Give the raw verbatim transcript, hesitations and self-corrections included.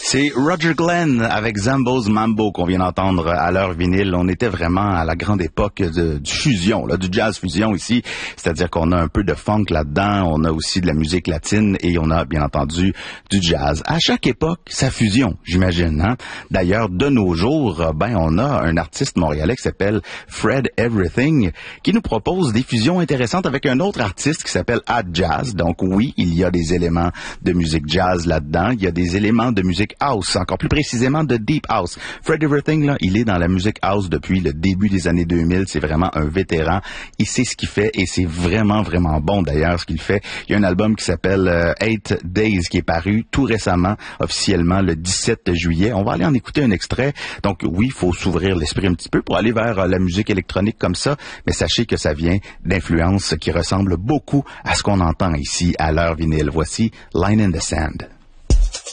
C'est Roger Glenn avec Zambo's Mambo qu'on vient d'entendre à l'heure vinyle. On était vraiment à la grande époque de, du fusion, là, du jazz fusion ici. C'est-à-dire qu'on a un peu de funk là-dedans, on a aussi de la musique latine et on a bien entendu du jazz. À chaque époque, ça fusion, j'imagine. Hein? D'ailleurs, de nos jours, ben on a un artiste montréalais qui s'appelle Fred Everything qui nous propose des fusions intéressantes avec un autre artiste qui s'appelle Hot Jazz. Donc oui, il y a des éléments de musique jazz là-dedans, il y a des éléments de musique house, encore plus précisément de deep house. Fred Everything, là, il est dans la musique house depuis le début des années deux mille. C'est vraiment un vétéran. Il sait ce qu'il fait et c'est vraiment, vraiment bon d'ailleurs ce qu'il fait. Il y a un album qui s'appelle euh, Eight Days qui est paru tout récemment, officiellement le dix-sept juillet. On va aller en écouter un extrait. Donc oui, il faut s'ouvrir l'esprit un petit peu pour aller vers euh, la musique électronique comme ça, mais sachez que ça vient d'influences qui ressemblent beaucoup à ce qu'on entend ici à l'heure vinyle. Voici Line in the Sand.